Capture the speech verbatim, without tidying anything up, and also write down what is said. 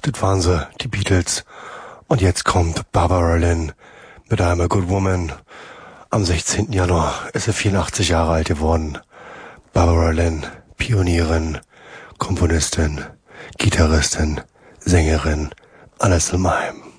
das waren sie, die Beatles. Und jetzt kommt Barbara Lynn mit I'm a Good Woman. Am sechzehnten Januar ist sie vierundachtzig Jahre alt geworden. Barbara Lynn, Pionierin, Komponistin, Gitarristin, Sängerin, alles in meinem.